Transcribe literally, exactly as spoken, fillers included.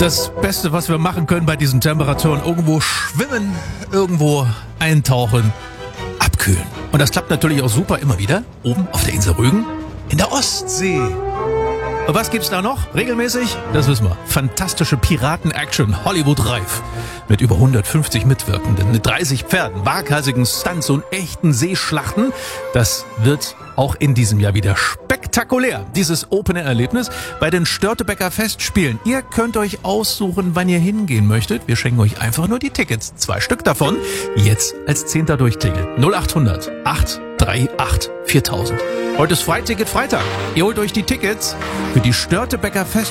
Das Beste, was wir machen können bei diesen Temperaturen, irgendwo schwimmen, irgendwo eintauchen, abkühlen. Und das klappt natürlich auch super immer wieder oben auf der Insel Rügen in der Ostsee. Und was gibt's da noch? Regelmäßig? Das wissen wir. Fantastische Piraten-Action, Hollywood-reif. Mit über hundertfünfzig Mitwirkenden, mit dreißig Pferden, waghalsigen Stunts und echten Seeschlachten. Das wird auch in diesem Jahr wieder spektakulär, dieses Open-Air-Erlebnis bei den Störtebeker Festspielen. Ihr könnt euch aussuchen, wann ihr hingehen möchtet. Wir schenken euch einfach nur die Tickets. Zwei Stück davon. Jetzt als Zehnter durchklingeln. null acht hundert acht drei acht viertausend. Heute ist Freiticket Freitag. Ihr holt euch die Tickets für die Störtebeker Festspiele.